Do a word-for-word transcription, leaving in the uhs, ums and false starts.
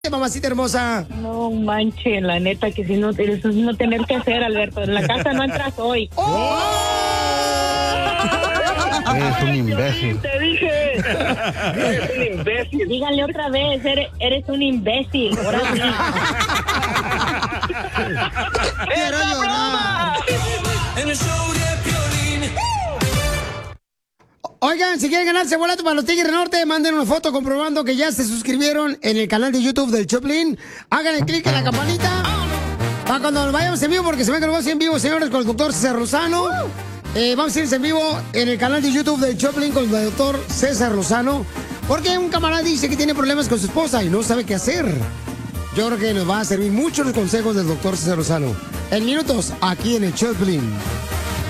Mamacita hermosa. No manches, la neta que si no, eso es no tener que hacer, Alberto. En la casa no entras hoy. ¡Oh! Eres un imbécil. Te dije. Eres un imbécil. Díganle otra vez, eres, eres un imbécil. Ahora sí. Quiero llorar. En el show de Piolín. Oigan, si quieren ganarse boleto para los Tigres del Norte, manden una foto comprobando que ya se suscribieron en el canal de YouTube del Choplin. Háganle clic en la campanita para cuando nos vayamos en vivo, porque se ven que nos vamos en vivo, señores, con el doctor César Lozano. Eh, vamos a irse en vivo en el canal de YouTube del Choplin con el doctor César Lozano, porque un camarada dice que tiene problemas con su esposa y no sabe qué hacer. Yo creo que nos va a servir mucho los consejos del doctor César Lozano. En minutos, aquí en el Choplin.